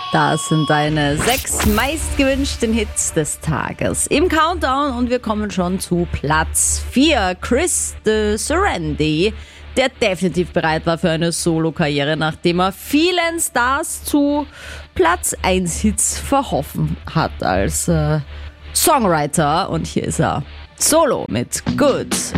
Das sind deine 6 meistgewünschten Hits des Tages im Countdown und wir kommen schon zu Platz 4. Chris de Serendy, der definitiv bereit war für eine Solo-Karriere, nachdem er vielen Stars zu Platz 1 Hits verhoffen hat als Songwriter. Und hier ist er solo mit Good.